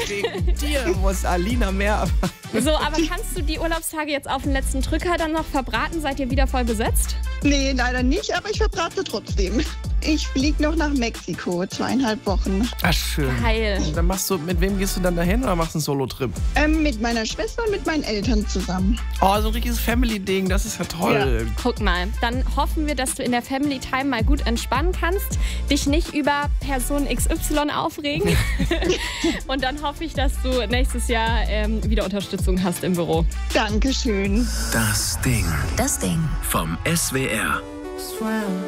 Wegen dir muss Alina mehr arbeiten. So, aber kannst du die Urlaubstage jetzt auf den letzten Drücker dann noch verbraten? Seid ihr wieder voll besetzt? Nee, leider nicht, aber ich verbrate trotzdem. Ich fliege noch nach Mexiko, 2,5 Wochen. Ach, schön. Geil. Und dann mit wem gehst du dann dahin oder machst du einen Solo-Trip? Mit meiner Schwester und mit meinen Eltern zusammen. Oh, so ein richtiges Family-Ding, das ist ja toll. Ja. Guck mal, dann hoffen wir, dass du in der Family Time mal gut entspannen kannst, dich nicht über Person XY aufregen. Und dann hoffe ich, dass du nächstes Jahr wieder Unterstützung hast im Büro. Dankeschön. Das Ding. Das Ding. Vom SWR.